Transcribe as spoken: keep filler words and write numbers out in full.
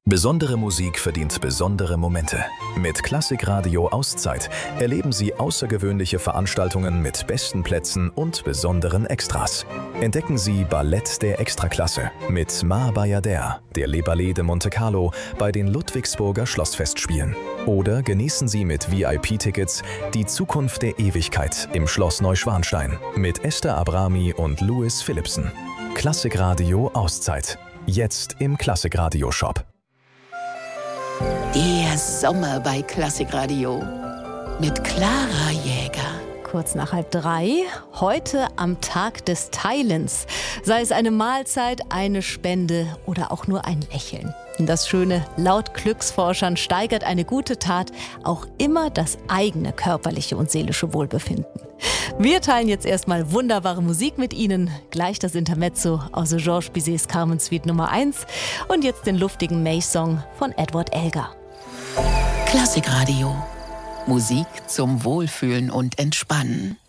Besondere Musik verdient besondere Momente. Mit Klassikradio Auszeit erleben Sie außergewöhnliche Veranstaltungen mit besten Plätzen und besonderen Extras. Entdecken Sie Ballett der Extraklasse mit Ma Bayadère, der Le Ballet de Monte Carlo bei den Ludwigsburger Schlossfestspielen. Oder genießen Sie mit V I P-Tickets die Zukunft der Ewigkeit im Schloss Neuschwanstein mit Esther Abrami und Louis Philipsen. Klassikradio Auszeit. Jetzt im Klassikradio-Shop. Der Sommer bei Klassikradio mit Clara Jäger. Kurz nach halb drei, heute am Tag des Teilens. Sei es eine Mahlzeit, eine Spende oder auch nur ein Lächeln. Das Schöne, laut Glücksforschern steigert eine gute Tat auch immer das eigene körperliche und seelische Wohlbefinden. Wir teilen jetzt erstmal wunderbare Musik mit Ihnen. Gleich das Intermezzo aus Georges Bizets Carmen Suite Nummer eins und jetzt den luftigen May-Song von Edward Elgar. Klassikradio. Musik zum Wohlfühlen und Entspannen.